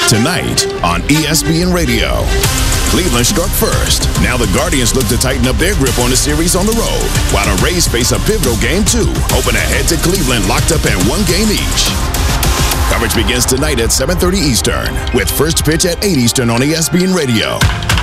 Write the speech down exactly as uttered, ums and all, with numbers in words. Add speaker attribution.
Speaker 1: Tonight on E S P N Radio. Cleveland struck first. Now the Guardians look to tighten up their grip on the series on the road, while the Rays face a pivotal game two, hoping to head to Cleveland locked up at one game each. Coverage begins tonight at seven thirty Eastern, with first pitch at eight Eastern on E S P N Radio.